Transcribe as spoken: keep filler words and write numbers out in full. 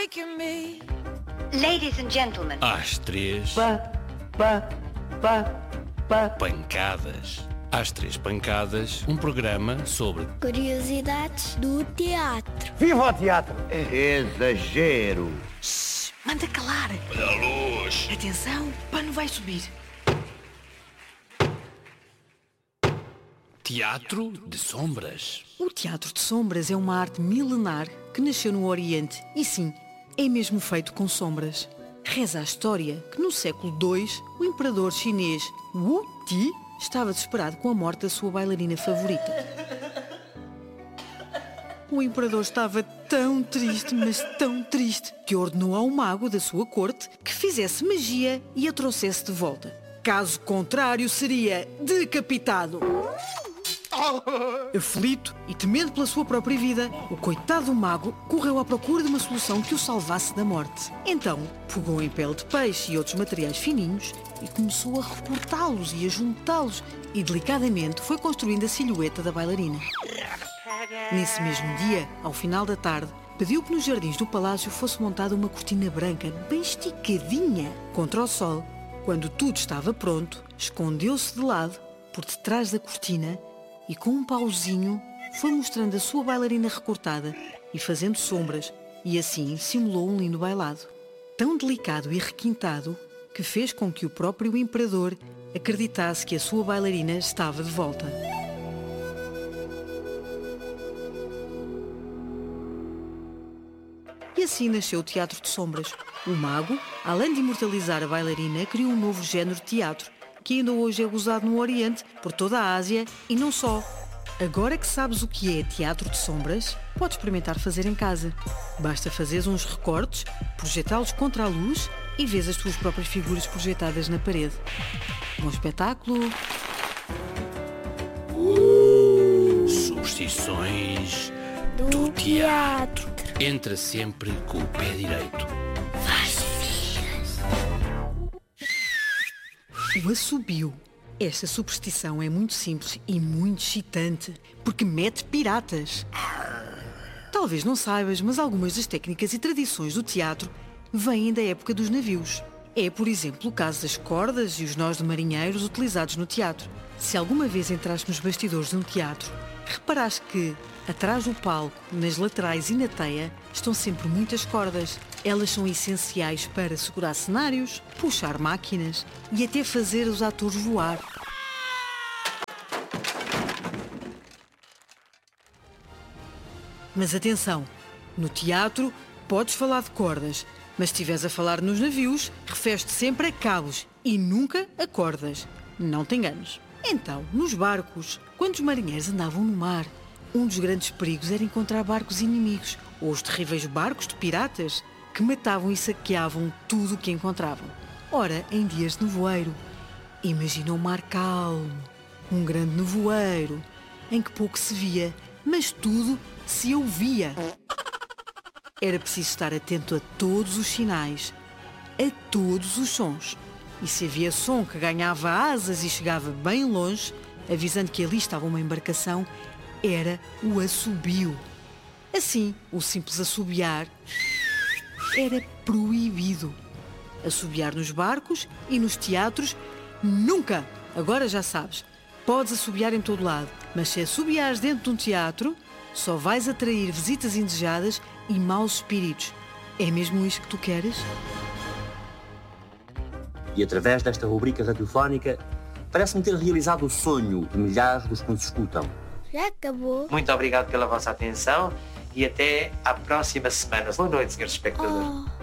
Ladies and gentlemen. Às três. Pá, pá, pá, pá. Pancadas. Às três pancadas, um programa sobre curiosidades do teatro. Viva o teatro! Exagero! Shhh, manda calar! Olha a luz! Atenção, o pano vai subir. Teatro de sombras. O teatro de sombras é uma arte milenar que nasceu no Oriente e sim, é mesmo feito com sombras. Reza a história que no século dois o imperador chinês Wu Ti estava desesperado com a morte da sua bailarina favorita. O imperador estava tão triste, mas tão triste, que ordenou ao mago da sua corte que fizesse magia e a trouxesse de volta. Caso contrário, seria decapitado. Aflito e temendo pela sua própria vida, o coitado do mago correu à procura de uma solução que o salvasse da morte. Então, pegou em pele de peixe e outros materiais fininhos e começou a recortá-los e a juntá-los e delicadamente foi construindo a silhueta da bailarina. Nesse mesmo dia, ao final da tarde, pediu que nos jardins do palácio fosse montada uma cortina branca bem esticadinha contra o sol. Quando tudo estava pronto, escondeu-se de lado, por detrás da cortina, e com um pauzinho foi mostrando a sua bailarina recortada e fazendo sombras, e assim simulou um lindo bailado. Tão delicado e requintado que fez com que o próprio imperador acreditasse que a sua bailarina estava de volta. E assim nasceu o teatro de sombras. O mago, além de imortalizar a bailarina, criou um novo género de teatro, que ainda hoje é usado no Oriente, por toda a Ásia e não só. Agora que sabes o que é teatro de sombras, podes experimentar fazer em casa. Basta fazeres uns recortes, projetá-los contra a luz e vês as tuas próprias figuras projetadas na parede. Bom espetáculo! Uh, superstições Do, do teatro. teatro. Entra sempre com o pé direito. O assobio. Esta superstição é muito simples e muito excitante, porque mete piratas. Talvez não saibas, mas algumas das técnicas e tradições do teatro vêm da época dos navios. É, por exemplo, o caso das cordas e os nós de marinheiros utilizados no teatro. Se alguma vez entraste nos bastidores de um teatro, reparaste que, atrás do palco, nas laterais e na teia, estão sempre muitas cordas. Elas são essenciais para segurar cenários, puxar máquinas e até fazer os atores voar. Mas atenção, no teatro podes falar de cordas, mas se estiveres a falar nos navios, referes-te sempre a cabos e nunca a cordas. Não te enganes. Então, nos barcos, quando os marinheiros andavam no mar, um dos grandes perigos era encontrar barcos inimigos, ou os terríveis barcos de piratas, que matavam e saqueavam tudo o que encontravam. Ora, em dias de nevoeiro, imagina um mar calmo, um grande nevoeiro, em que pouco se via, mas tudo se ouvia. Era preciso estar atento a todos os sinais, a todos os sons. E se havia som que ganhava asas e chegava bem longe, avisando que ali estava uma embarcação, era o assobio. Assim, o simples assobiar era proibido. Assobiar nos barcos e nos teatros, nunca! Agora já sabes, podes assobiar em todo lado, mas se assobiares dentro de um teatro, só vais atrair visitas indesejadas e maus espíritos. É mesmo isto que tu queres? E através desta rubrica radiofónica, parece-me ter realizado o sonho de milhares dos que nos escutam. Já acabou? Muito obrigado pela vossa atenção e até à próxima semana. Boa noite, senhores espectadores. Oh.